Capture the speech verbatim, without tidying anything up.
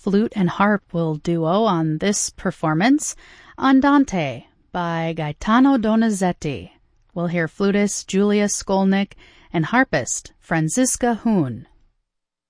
flute and harp will duo on this performance, Andante by Gaetano Donizetti. We'll hear flutist Julia Skolnick and harpist Franziska Huhn.